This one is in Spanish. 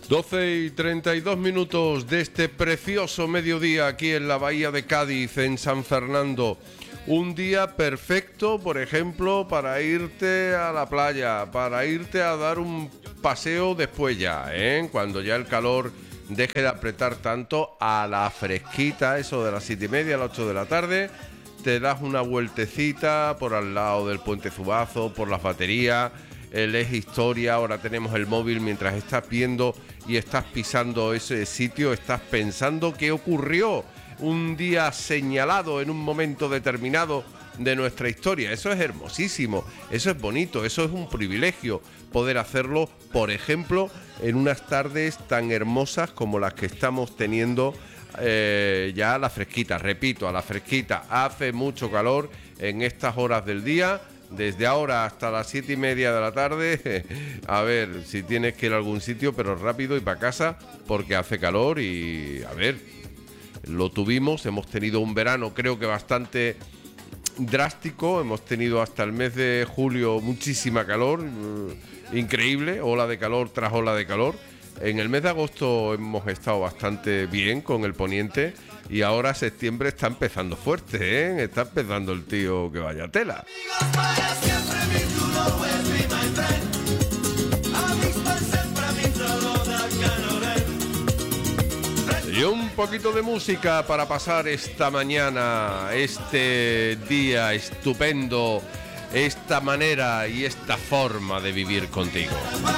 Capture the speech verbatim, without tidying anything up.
doce y treinta y dos minutos de este precioso mediodía aquí en la bahía de Cádiz, en San Fernando. Un día perfecto, por ejemplo, para irte a la playa, para irte a dar un paseo después ya, ¿eh? Cuando ya el calor deje de apretar tanto, a la fresquita, eso de las siete y media a las ocho de la tarde, te das una vueltecita por al lado del Puente Zubazo, por las baterías. El Es Historia, ahora tenemos el móvil, mientras estás viendo y estás pisando ese sitio, estás pensando qué ocurrió un día señalado en un momento determinado de nuestra historia. Eso es hermosísimo, eso es bonito, eso es un privilegio poder hacerlo, por ejemplo, en unas tardes tan hermosas como las que estamos teniendo eh, ya a la fresquita. Repito, a la fresquita. Hace mucho calor en estas horas del día. Desde ahora hasta las siete y media de la tarde, a ver si tienes que ir a algún sitio, pero rápido y para casa, porque hace calor y, a ver, lo tuvimos, hemos tenido un verano creo que bastante drástico, hemos tenido hasta el mes de julio muchísima calor, increíble, ola de calor tras ola de calor. En el mes de agosto hemos estado bastante bien con el poniente y ahora septiembre está empezando fuerte, ¿eh? Está empezando el tío que vaya tela. Y un poquito de música para pasar esta mañana, este día estupendo, esta manera y esta forma de vivir contigo.